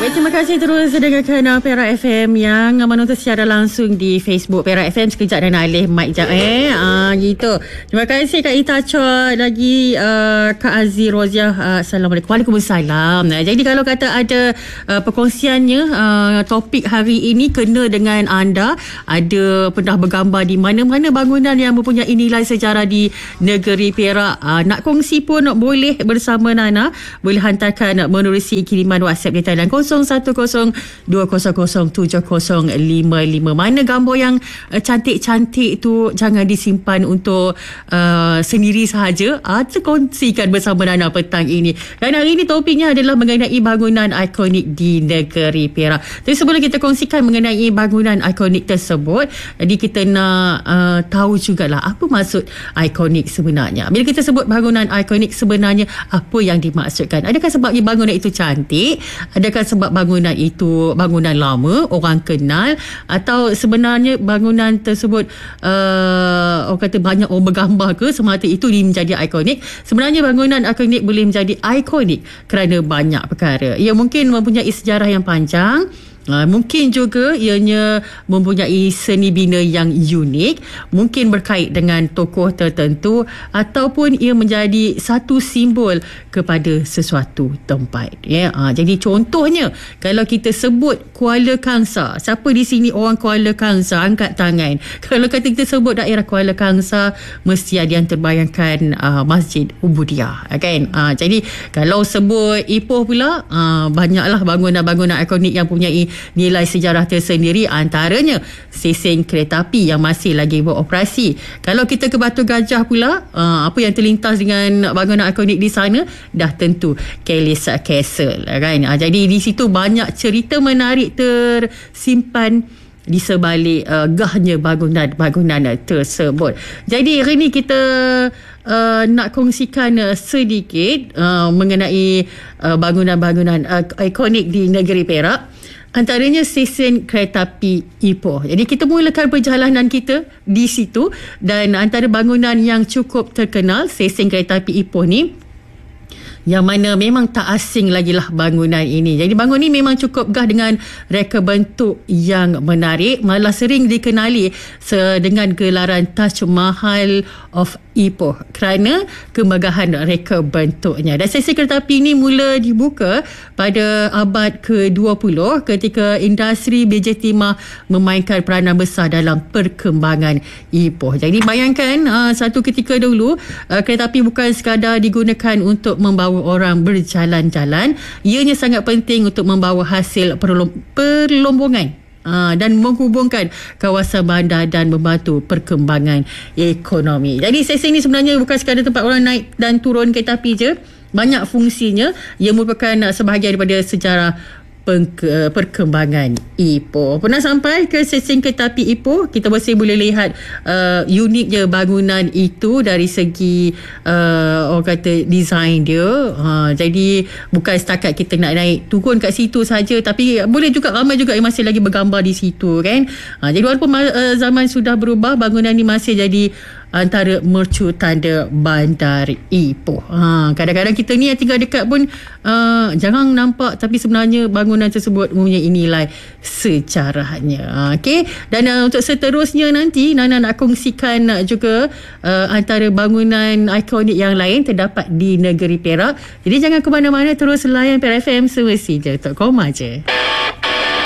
Terima kasih terus dengarkan Perak FM yang menonton secara langsung di Facebook Perak FM. Sekejap dan alih mic jap gitu. Terima kasih Kak Ita Chua, lagi Kak Aziz Roziah. Assalamualaikum. Waalaikumsalam. Jadi kalau kata ada perkongsiannya, topik hari ini kena dengan anda, ada pernah bergambar di mana-mana bangunan yang mempunyai nilai sejarah di negeri Perak, nak kongsi pun boleh bersama Nana. Boleh hantarkan menerusi kiriman WhatsApp di talian 0102007055. Mana gambar yang cantik-cantik tu jangan disimpan untuk sendiri sahaja, kongsikan bersama Nana petang ini. Dan hari ini topiknya adalah mengenai bangunan ikonik di negeri Perak. Jadi sebelum kita kongsikan mengenai bangunan ikonik tersebut, jadi kita nak tahu jugalah apa maksud ikonik sebenarnya. Bila kita sebut bangunan ikonik, sebenarnya apa yang dimaksudkan? Adakah sebabnya bangunan itu cantik? Adakah sebab bangunan itu bangunan lama, orang kenal, atau sebenarnya bangunan tersebut orang kata banyak orang bergambar ke semata itu dia menjadi ikonik? Sebenarnya bangunan ikonik boleh menjadi ikonik kerana banyak perkara. Ia mungkin mempunyai sejarah yang panjang, mungkin juga ianya mempunyai seni bina yang unik, mungkin berkait dengan tokoh tertentu, ataupun ia menjadi satu simbol kepada sesuatu tempat. Jadi contohnya kalau kita sebut Kuala Kangsar, siapa di sini orang Kuala Kangsar? Angkat tangan. Kalau kata kita sebut daerah Kuala Kangsar, mesti ada yang terbayangkan Masjid Ubudiah, kan? Jadi kalau sebut Ipoh pula, banyaklah bangunan-bangunan ikonik yang mempunyai nilai sejarah tersendiri, antaranya stesen kereta api yang masih lagi beroperasi. Kalau kita ke Batu Gajah pula, apa yang terlintas dengan bangunan ikonik di sana? Dah tentu Kellis Castle, kan? Jadi di situ banyak cerita menarik tersimpan di sebalik gahnya bangunan tersebut. Jadi hari ni kita nak kongsikan sedikit mengenai bangunan-bangunan ikonik di negeri Perak. Antaranya stesen kereta api Ipoh. Jadi kita mulakan perjalanan kita di situ, dan antara bangunan yang cukup terkenal stesen kereta api Ipoh ni, yang mana memang tak asing lagi lah bangunan ini. Jadi bangunan ini memang cukup gah dengan reka bentuk yang menarik, malah sering dikenali dengan gelaran Taj Mahal of Ipoh kerana kemegahan reka bentuknya. Dan stesen kereta api ini mula dibuka pada abad ke-20 ketika industri biji timah memainkan peranan besar dalam perkembangan Ipoh. Jadi bayangkan satu ketika dahulu kereta api bukan sekadar digunakan untuk membawa orang berjalan-jalan, ianya sangat penting untuk membawa hasil perlombongan dan menghubungkan kawasan bandar dan membantu perkembangan ekonomi. Jadi stesen ini sebenarnya bukan sekadar tempat orang naik dan turun kereta api je, banyak fungsinya. Ia merupakan sebahagian daripada sejarah perkembangan Ipoh. Pernah sampai ke stesen kereta api Ipoh, kita masih boleh lihat uniknya bangunan itu dari segi orang kata design dia. Jadi bukan setakat kita nak naik turun kat situ saja, tapi boleh juga ramai juga yang masih lagi bergambar di situ, kan? Jadi walaupun zaman sudah berubah, bangunan ni masih jadi antara mercu tanda bandar Ipoh. Kadang-kadang kita ni yang tinggal dekat pun jarang nampak, tapi sebenarnya bangunan tersebut mempunyai nilai sejarahnya. Okey, dan untuk seterusnya nanti Nana nak kongsikan juga antara bangunan ikonik yang lain terdapat di negeri Perak. Jadi jangan ke mana-mana, terus layan Perak FM semestinya.com aja.